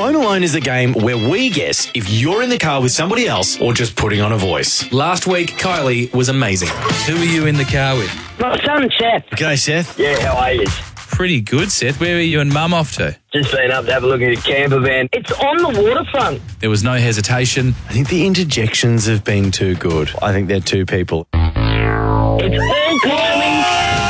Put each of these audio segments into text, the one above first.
Phone Alone is a game where we guess if you're in the car with somebody else or just putting on a voice. Last week, Kylie was amazing. Who were you in the car with? My son, Seth. G'day, Seth. Yeah, how are you? Pretty good, Seth. Where were you and Mum off to? Just been up to have a look at a camper van. It's on the waterfront. There was no hesitation. I think the interjections have been too good. I think they're two people. It's all Kylie.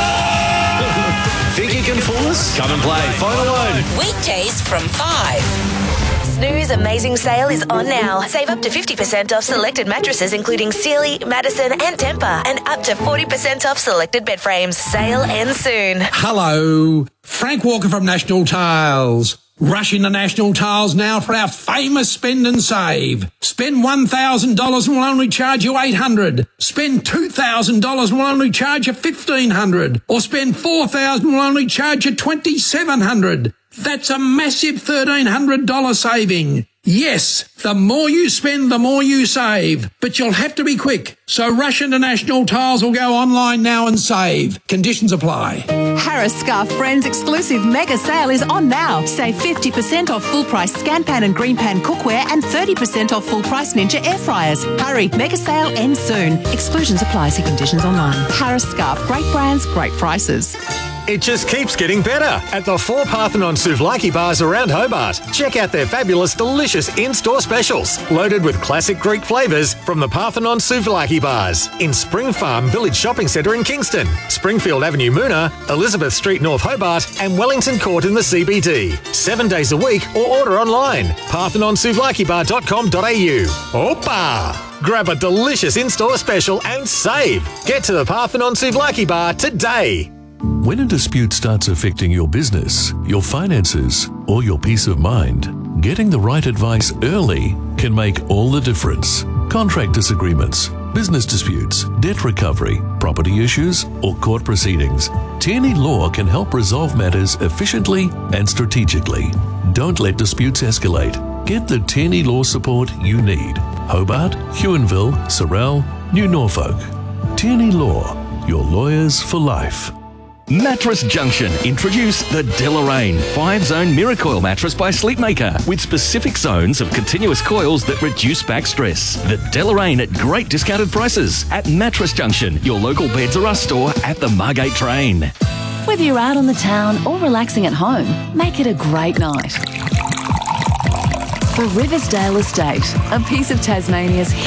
Think you can fool us? Come and play Phone Alone. Weekdays from 5. Snooze Amazing Sale is on now. Save up to 50% off selected mattresses including Sealy, Madison and Tempur, and up to 40% off selected bed frames. Sale ends soon. Hello, Frank Walker from National Tiles. Rush into National Tiles now for our famous spend and save. Spend $1,000 and we'll only charge you $800. Spend $2,000 and we'll only charge you $1,500. Or spend $4,000 and we'll only charge you $2,700. That's a massive $1,300 saving. Yes, the more you spend, the more you save. But you'll have to be quick. So rush into National Tiles or go online now and save. Conditions apply. Harris Scarf Friends exclusive mega sale is on now. Save 50% off full price Scan Pan and Green Pan cookware and 30% off full price Ninja air fryers. Hurry, mega sale ends soon. Exclusions apply. See conditions online. Harris Scarf, great brands, great prices. It just keeps getting better at the 4 Parthenon Souvlaki bars around Hobart. Check out their fabulous, delicious in-store specials, loaded with classic Greek flavours from the Parthenon Souvlaki bars in Spring Farm Village Shopping Centre in Kingston, Springfield Avenue Moona, Elizabeth Street North Hobart and Wellington Court in the CBD. 7 days a week or order online. ParthenonSouvlakiBar.com.au. Opa! Grab a delicious in-store special and save. Get to the Parthenon Souvlaki Bar today. When a dispute starts affecting your business, your finances, or your peace of mind, getting the right advice early can make all the difference. Contract disagreements, business disputes, debt recovery, property issues, or court proceedings. Tierney Law can help resolve matters efficiently and strategically. Don't let disputes escalate. Get the Tierney Law support you need. Hobart, Huonville, Sorell, New Norfolk. Tierney Law, your lawyers for life. Mattress Junction introduce the Deloraine 5-zone Miracoil mattress by Sleepmaker with specific zones of continuous coils that reduce back stress. The Deloraine at great discounted prices at Mattress Junction, your local Beds R Us store at the Margate train. Whether you're out on the town or relaxing at home, make it a great night. For Riversdale Estate, a piece of Tasmania's